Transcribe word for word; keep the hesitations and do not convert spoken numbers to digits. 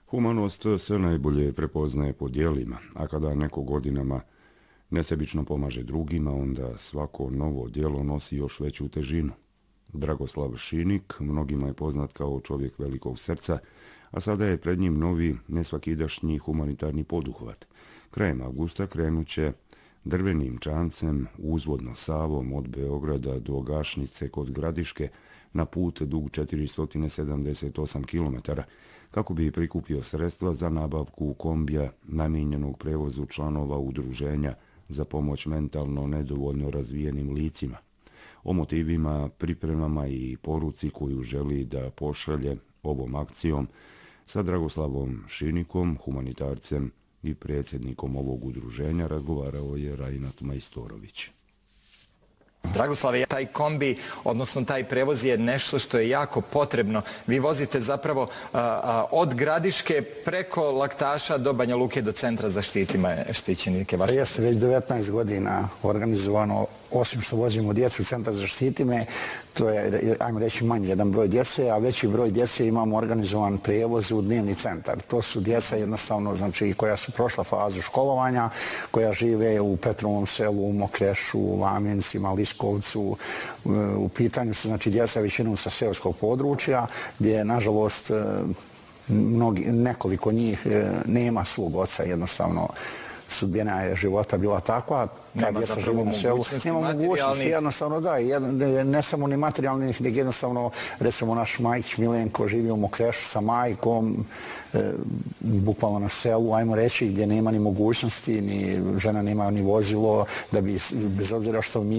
Humanost se najbolje prepoznaje po djelima, a kada neko godinama nesebično pomaže drugima, onda svako novo djelo nosi još veću težinu. Dragoslav Šinik mnogima je poznat kao čovjek velikog srca, a sada je pred njim novi nesvakidašnji humanitarni poduhvat. Krajem avgusta krenut će drvenim čamcem uzvodno Savom od Beograda do Gašnice kod Gradiške na put dug četiristo sedamdeset osam kilometara, kako bi prikupio sredstva za nabavku kombija namijenjenog prevozu članova udruženja za pomoć mentalno nedovoljno razvijenim licima. O motivima, pripremama i poruci koju želi da pošalje ovom akcijom sa Dragoslavom Šinikom, humanitarcem i predsjednikom ovog udruženja, razgovarao je Rajnat Majstorović. Dragoslave, taj kombi, odnosno taj prevoz je nešto što je jako potrebno. Vi vozite zapravo a, a, od Gradiške preko Laktaša do Banja Luke do centra za štitima štićenike. Pa jeste već devetnaest godina organizovano, osim što vozimo djecu u centar za štitime, to je, ajmo reći, manji jedan broj djece, a veći broj djece imamo organizovan prijevoz u dnevni centar. To su djeca jednostavno, znači, koja su prošla fazu školovanja, koja žive u Petrovom selu, u Mokrešu, u Lamencima, Liskovcu. U pitanju su, znači, djeca većinom sa seoskog područja, gdje, nažalost, mnogi, nekoliko njih nema svog oca, jednostavno. Sudbina je života bila takva, ta djeca žive u selu. Nema mogućnosti, jednostavno da, ne samo ni materijalnih, nego jednostavno, recimo naš Majkić Milenko živi u Mokrešu sa majkom, bukvalno na selu, ajmo reći, gdje nema ni mogućnosti, ni žena nema ni vozilo, da bi, bez obzira što mi